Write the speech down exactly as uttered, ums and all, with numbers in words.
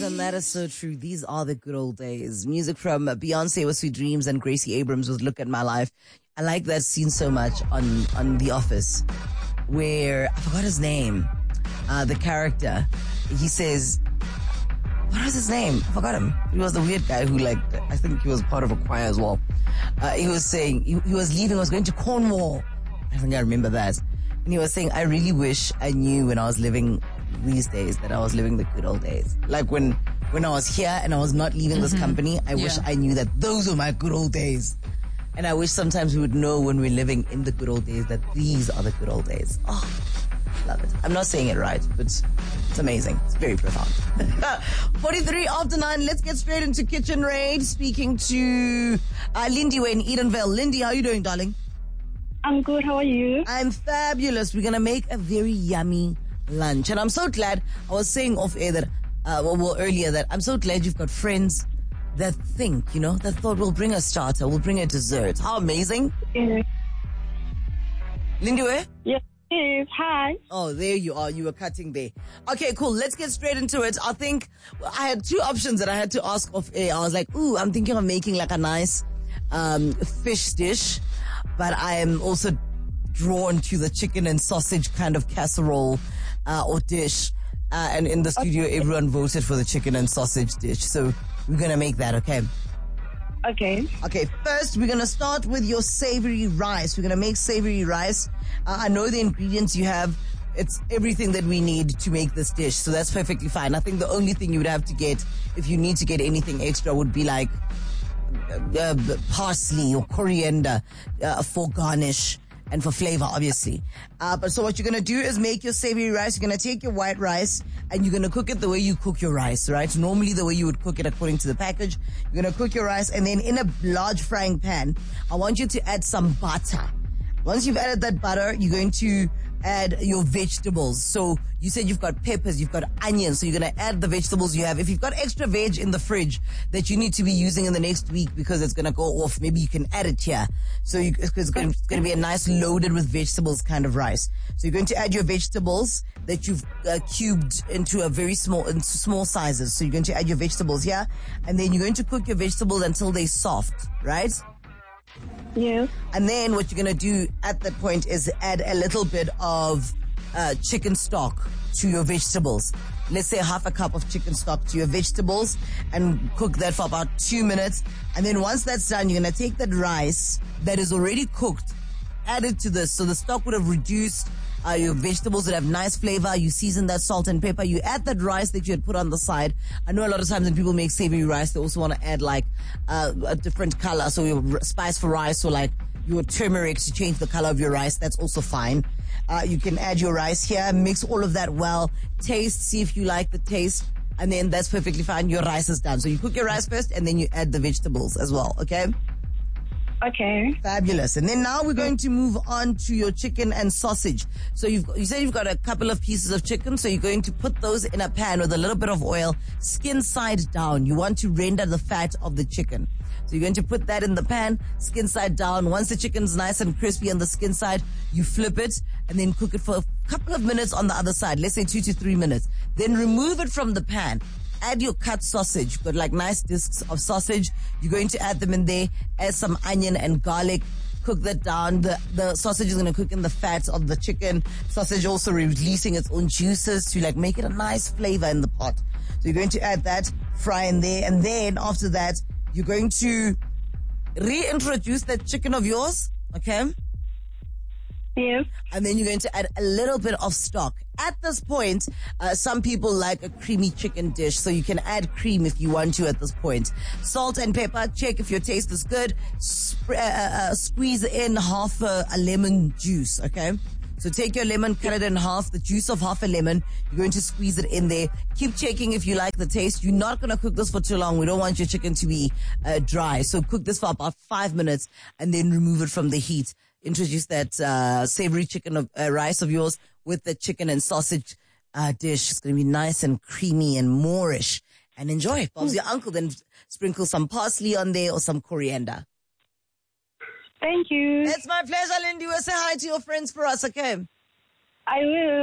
and that is so true. These are the good old days. Music from Beyonce was Sweet Dreams and Gracie Abrams was Look at My Life. I like that scene so much on, on The Office where, I forgot his name, uh, the character, he says, what was his name? I forgot him. He was the weird guy who, like, I think he was part of a choir as well. Uh, he was saying, he, he was leaving, was going to Cornwall. I think I remember that. And he was saying, I really wish I knew when I was living these days that I was living the good old days. Like when, when I was here and I was not leaving mm-hmm. this company, I yeah. wish I knew that those were my good old days. And I wish sometimes we would know when we're living in the good old days that these are the good old days. Oh, love it. I'm not saying it right, but it's amazing. It's very profound. forty-three after nine. Let's get straight into Kitchen Raid. Speaking to uh, Lindy in Edenvale. Lindy, how are you doing, darling? I'm good. How are you? I'm fabulous. We're going to make a very yummy lunch. And I'm so glad, I was saying off air that, uh, well, well, earlier that I'm so glad you've got friends that think, you know, that thought we'll bring a starter, we'll bring a dessert. How amazing. Yeah. Lindy, where? Yes. Yes. Hi. Oh, there you are. You were cutting there. Okay, cool. Let's get straight into it. I think I had two options that I had to ask off air. I was like, ooh, I'm thinking of making like a nice um, fish dish, but I am also drawn to the chicken and sausage kind of casserole uh, or dish. Uh, and in the studio, okay. everyone voted for the chicken and sausage dish. So we're going to make that, okay? Okay. Okay, first we're going to start with your savory rice. We're going to make savory rice. Uh, I know the ingredients you have. It's everything that we need to make this dish. So that's perfectly fine. I think the only thing you would have to get, if you need to get anything extra, would be like uh, parsley or coriander uh, for garnish. And for flavor, obviously. Uh, but so what you're going to do is make your savory rice. You're going to take your white rice and you're going to cook it the way you cook your rice, right? Normally the way you would cook it according to the package. You're going to cook your rice and then in a large frying pan, I want you to add some butter. Once you've added that butter, you're going to add your vegetables. So you said you've got peppers, you've got onions, so you're going to add the vegetables you have. If you've got extra veg in the fridge that you need to be using in the next week because it's going to go off, maybe you can add it here. So you, it's going to be a nice loaded with vegetables kind of rice. So you're going to add your vegetables that you've uh, cubed into a very small, into small sizes. So you're going to add your vegetables here, and then you're going to cook your vegetables until they're soft, right? Yeah. And then what you're going to do at that point is add a little bit of uh, chicken stock to your vegetables. Let's say half a cup of chicken stock to your vegetables and cook that for about two minutes. And then once that's done, you're going to take that rice that is already cooked, add it to this. So the stock would have reduced. Uh, your vegetables would have nice flavor. You season that salt and pepper. You add that rice that you had put on the side. I know a lot of times when people make savory rice, they also want to add like uh, a different color. So your spice for rice or like your turmeric to change the color of your rice. That's also fine. Uh, you can add your rice here, mix all of that well, taste, see if you like the taste. And then that's perfectly fine. Your rice is done. So you cook your rice first and then you add the vegetables as well. Okay? Okay. Fabulous. And then now we're going to move on to your chicken and sausage. So you've you said you've got a couple of pieces of chicken, so you're going to put those in a pan with a little bit of oil, skin side down. You want to render the fat of the chicken. So you're going to put that in the pan, skin side down. Once the chicken's nice and crispy on the skin side, you flip it and then cook it for a couple of minutes on the other side. Let's say two to three minutes. Then remove it from the pan. Add your cut sausage. You've got like nice discs of sausage. You're going to add them in there. Add some onion and garlic. Cook that down. The, the sausage is going to cook in the fat of the chicken. Sausage also releasing its own juices to like make it a nice flavor in the pot. So you're going to add that, fry in there. And then after that, you're going to reintroduce that chicken of yours. Okay? Yeah. And then you're going to add a little bit of stock. At this point, uh, some people like a creamy chicken dish, so you can add cream if you want to at this point. Salt and pepper, check if your taste is good. Sp- uh, uh, squeeze in half a, a lemon juice, okay? So take your lemon, cut it in half, the juice of half a lemon. You're going to squeeze it in there. Keep checking if you like the taste. You're not going to cook this for too long. We don't want your chicken to be uh, dry. So cook this for about five minutes and then remove it from the heat. Introduce that uh, savory chicken of uh, rice of yours with the chicken and sausage uh, dish. It's going to be nice and creamy and Moorish. And enjoy. Bob's your uncle. Then sprinkle some parsley on there or some coriander. Thank you. It's my pleasure, Lindy. We'll say hi to your friends for us, okay? I will.